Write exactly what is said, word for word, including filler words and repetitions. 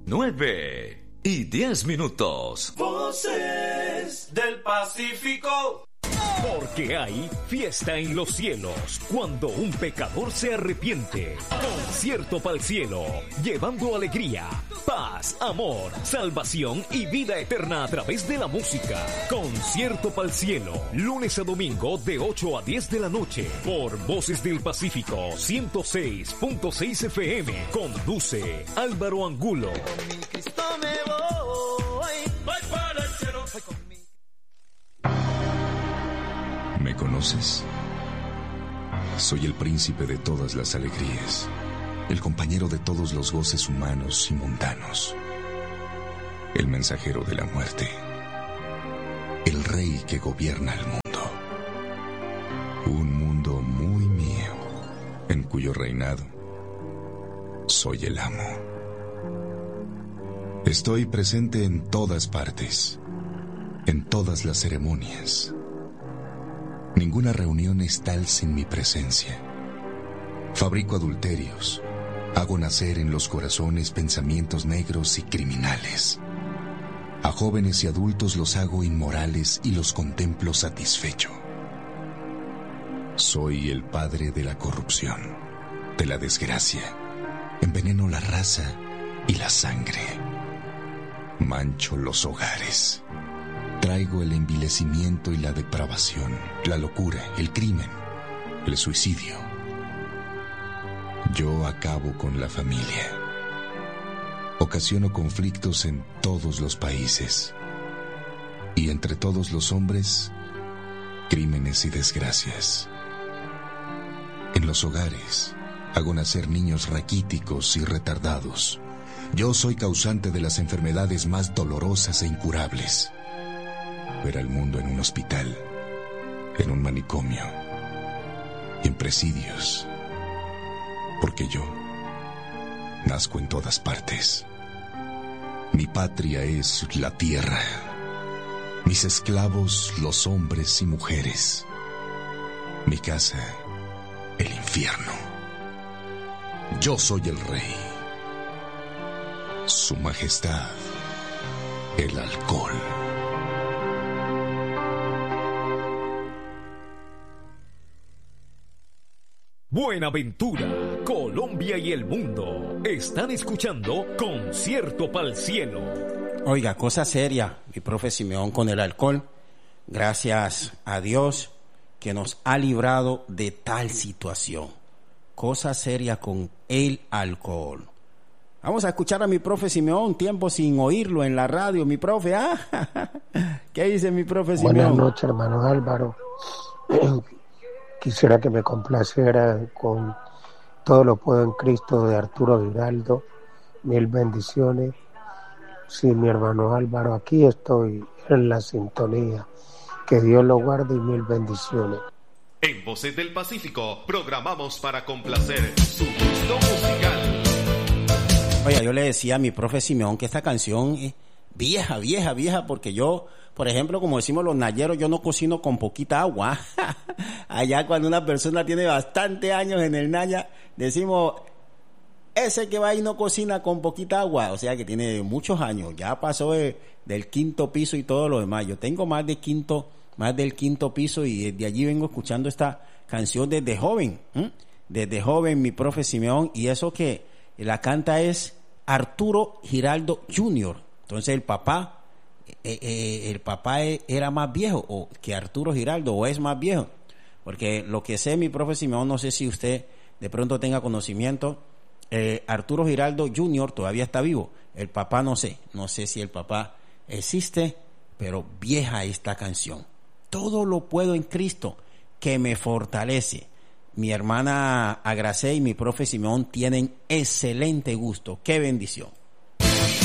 nueve y diez minutos. Voces del Pacífico. Porque hay fiesta en los cielos cuando un pecador se arrepiente. Concierto pa'l cielo, llevando alegría, paz, amor, salvación y vida eterna a través de la música. Concierto pa'l cielo, lunes a domingo de ocho a diez de la noche por Voces del Pacífico ciento seis punto seis F M. Conduce Álvaro Angulo. Con mi Cristo me voy, voy para el cielo, voy con mi... ¿Me conoces? Soy el príncipe de todas las alegrías, el compañero de todos los goces humanos y mundanos, el mensajero de la muerte, el rey que gobierna el mundo. Un mundo muy mío, en cuyo reinado soy el amo. Estoy presente en todas partes, en todas las ceremonias. Ninguna reunión es tal sin mi presencia. Fabrico adulterios. Hago nacer en los corazones pensamientos negros y criminales. A jóvenes y adultos los hago inmorales y los contemplo satisfecho. Soy el padre de la corrupción, de la desgracia. Enveneno la raza y la sangre. Mancho los hogares. Traigo el envilecimiento y la depravación, la locura, el crimen, el suicidio. Yo acabo con la familia. Ocasiono conflictos en todos los países. Y entre todos los hombres, crímenes y desgracias. En los hogares, hago nacer niños raquíticos y retardados. Yo soy causante de las enfermedades más dolorosas e incurables. Ver al mundo en un hospital, en un manicomio y en presidios, porque yo nazco en todas partes. Mi patria es la tierra, mis esclavos los hombres y mujeres, mi casa el infierno. Yo soy el rey, su majestad el alcohol. Buenaventura, Colombia y el mundo están escuchando Concierto pa'l Cielo. Oiga, cosa seria, mi profe Simeón, con el alcohol. Gracias a Dios que nos ha librado de tal situación. Cosa seria con el alcohol. Vamos a escuchar a mi profe Simeón, tiempo sin oírlo en la radio, mi profe. ¿Ah? ¿Qué dice mi profe Simeón? Buenas noches, hermano Álvaro. Quisiera que me complaciera con Todo lo puedo en Cristo de Arturo Giraldo. Mil bendiciones. Sí, mi hermano Álvaro, aquí estoy en la sintonía. Que Dios lo guarde y mil bendiciones. En Voces del Pacífico programamos para complacer su gusto musical. Oiga, yo le decía a mi profe Simeón que esta canción es vieja, vieja, vieja, porque yo, por ejemplo, como decimos los nayeros, yo no cocino con poquita agua. Allá cuando una persona tiene bastante años en el Naya, decimos, ese que va y no cocina con poquita agua, o sea que tiene muchos años, ya pasó de, del quinto piso y todo lo demás. Yo tengo más de quinto, más del quinto piso y desde allí vengo escuchando esta canción desde joven, ¿eh? desde joven mi profe Simeón, y eso que la canta es Arturo Giraldo junior Entonces el papá, eh, eh, el papá era más viejo o que Arturo Giraldo, o es más viejo. Porque lo que sé, mi profe Simeón, no sé si usted de pronto tenga conocimiento, eh, Arturo Giraldo junior todavía está vivo. El papá no sé, no sé si el papá existe, pero vieja esta canción. Todo lo puedo en Cristo que me fortalece. Mi hermana Agracé y mi profe Simeón tienen excelente gusto. ¡Qué bendición!